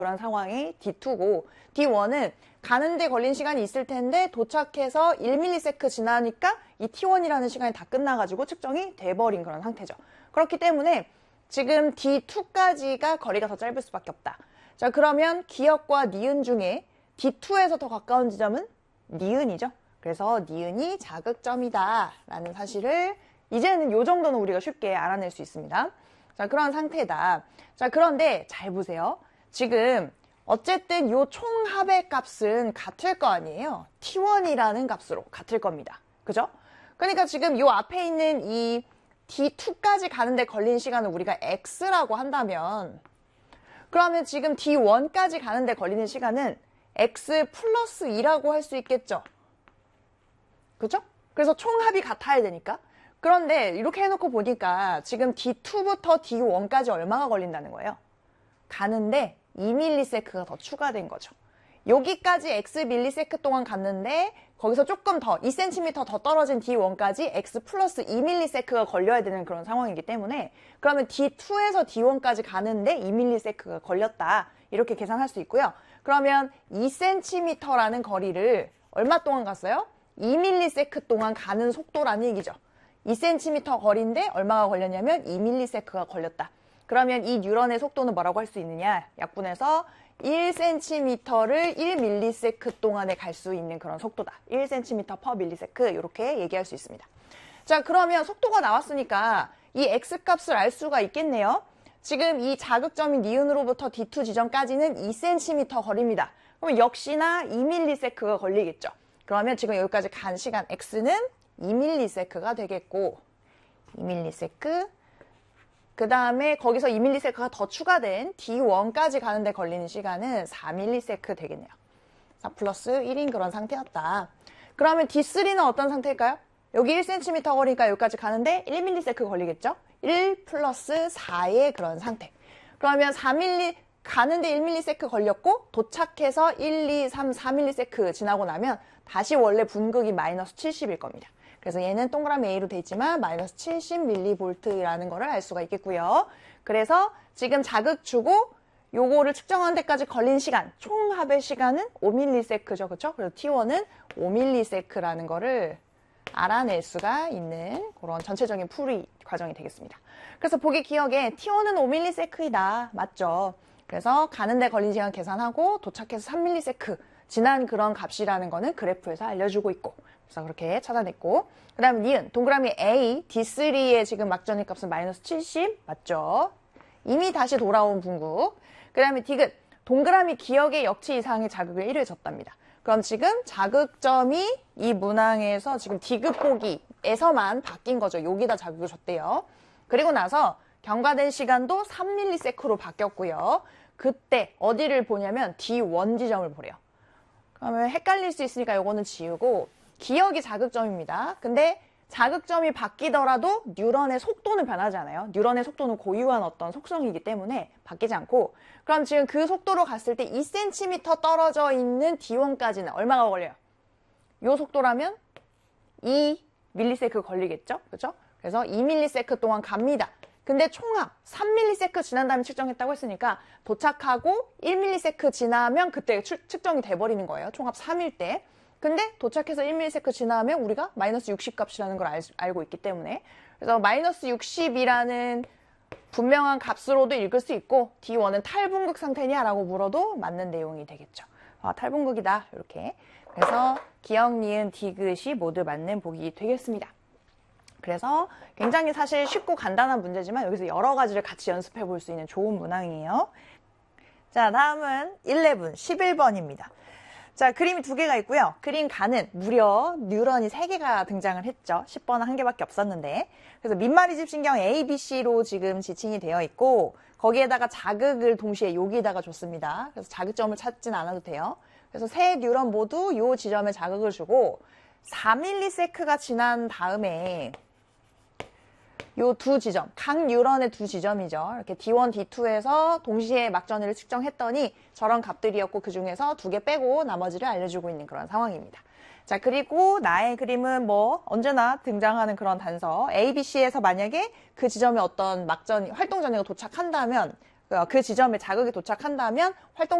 그런 상황이 D2고, D1은 가는데 걸린 시간이 있을 텐데 도착해서 1ms 지나니까 이 T1이라는 시간이 다 끝나가지고 측정이 돼버린 그런 상태죠. 그렇기 때문에 지금 D2까지가 거리가 더 짧을 수밖에 없다. 자, 그러면 기역과 니은 중에 D2에서 더 가까운 지점은 니은이죠. 그래서 니은이 자극점이다 라는 사실을 이제는 이 정도는 우리가 쉽게 알아낼 수 있습니다. 자, 그런 상태다. 자, 그런데 잘 보세요. 지금 어쨌든 이 총합의 값은 같을 거 아니에요. T1이라는 값으로 같을 겁니다. 그죠? 그러니까 지금 이 앞에 있는 이 D2까지 가는데 걸린 시간을 우리가 X라고 한다면, 그러면 지금 D1까지 가는데 걸리는 시간은 X 플러스 2라고 할 수 있겠죠? 그죠? 그래서 총합이 같아야 되니까. 그런데 이렇게 해놓고 보니까 지금 D2부터 D1까지 얼마가 걸린다는 거예요? 가는데 2ms가 더 추가된 거죠. 여기까지 x ms 동안 갔는데 거기서 조금 더 2cm 더 떨어진 D1까지 x 플러스 2ms가 걸려야 되는 그런 상황이기 때문에, 그러면 D2에서 D1까지 가는데 2ms가 걸렸다. 이렇게 계산할 수 있고요. 그러면 2cm라는 거리를 얼마 동안 갔어요? 2ms 동안 가는 속도라는 얘기죠. 2cm 거리인데 얼마가 걸렸냐면 2ms가 걸렸다. 그러면 이 뉴런의 속도는 뭐라고 할 수 있느냐? 약분해서 1cm를 1ms 동안에 갈 수 있는 그런 속도다. 1cm per millisecond 이렇게 얘기할 수 있습니다. 자, 그러면 속도가 나왔으니까 이 x값을 알 수가 있겠네요. 지금 이 자극점인 니은으로부터 D2 지점까지는 2cm 거리입니다. 그럼 역시나 2ms가 걸리겠죠. 그러면 지금 여기까지 간 시간 x는 2ms가 되겠고, 2ms, 그 다음에 거기서 2ms가 더 추가된 D1까지 가는데 걸리는 시간은 4ms 되겠네요. 4 플러스 1인 그런 상태였다. 그러면 D3는 어떤 상태일까요? 여기 1cm 거리니까 여기까지 가는데 1ms 걸리겠죠? 1 플러스 4의 그런 상태. 그러면 4mm, 가는데 1ms 걸렸고 도착해서 1, 2, 3, 4ms 지나고 나면 다시 원래 분극이 마이너스 70일 겁니다. 그래서 얘는 동그라미 A로 돼 있지만 마이너스 70mV라는 거를 알 수가 있겠고요. 그래서 지금 자극 주고 요거를 측정하는 데까지 걸린 시간, 총합의 시간은 5ms죠. 그렇죠? 그래서 T1은 5ms라는 거를 알아낼 수가 있는 그런 전체적인 풀이 과정이 되겠습니다. 그래서 보기 기억에 T1은 5ms이다. 맞죠? 그래서 가는데 걸린 시간 계산하고 도착해서 3ms 지난 그런 값이라는 거는 그래프에서 알려주고 있고, 그래서 그렇게 찾아냈고, 그 다음에 니은, 동그라미 A, D3의 지금 막전일 값은 마이너스 70, 맞죠? 이미 다시 돌아온 분국. 그 다음에 디귿, 동그라미 기역의 역치 이상의 자극을 1을 줬답니다. 그럼 지금 자극점이 이 문항에서 지금 디귿 보기에서만 바뀐 거죠. 여기다 자극을 줬대요. 그리고 나서 경과된 시간도 3ms로 바뀌었고요. 그때 어디를 보냐면 D1 지점을 보래요. 그러면 헷갈릴 수 있으니까 요거는 지우고, 기역이 자극점입니다. 근데 자극점이 바뀌더라도 뉴런의 속도는 변하지 않아요. 뉴런의 속도는 고유한 어떤 속성이기 때문에 바뀌지 않고, 그럼 지금 그 속도로 갔을 때 2cm 떨어져 있는 D1까지는 얼마가 걸려요? 요 속도라면 2ms 걸리겠죠? 그렇죠? 그래서 2ms 동안 갑니다. 근데 총합 3ms 지난 다음에 측정했다고 했으니까 도착하고 1ms 지나면 그때 측정이 돼버리는 거예요. 총합 3일 때. 근데 도착해서 1ms 지나면 우리가 마이너스 60 값이라는 걸 알고 있기 때문에, 그래서 마이너스 60이라는 분명한 값으로도 읽을 수 있고, D1은 탈분극 상태냐라고 물어도 맞는 내용이 되겠죠. 탈분극이다. 이렇게. 그래서 기역, 니은, 디귿이 모두 맞는 보기 되겠습니다. 그래서 굉장히 사실 쉽고 간단한 문제지만 여기서 여러 가지를 같이 연습해 볼 수 있는 좋은 문항이에요. 자, 다음은 11번입니다. 자, 그림이 두 개가 있고요. 그림 가는 무려 뉴런이 3개가 등장을 했죠. 10번은 1개밖에 없었는데. 그래서 밑마리집 신경 A, B, C로 지금 지칭이 되어 있고, 거기에다가 자극을 동시에 여기에다가 줬습니다. 그래서 자극점을 찾진 않아도 돼요. 그래서 세 뉴런 모두 이 지점에 자극을 주고 4ms가 지난 다음에 요 두 지점, 각 뉴런의 두 지점이죠. 이렇게 D1, D2에서 동시에 막전위를 측정했더니 저런 값들이었고 그 중에서 2개 빼고 나머지를 알려주고 있는 그런 상황입니다. 자, 그리고 나의 그림은 뭐 언제나 등장하는 그런 단서 A, B, C에서 만약에 그 지점에 어떤 활동 전이가 도착한다면 그 지점에 자극이 도착한다면 활동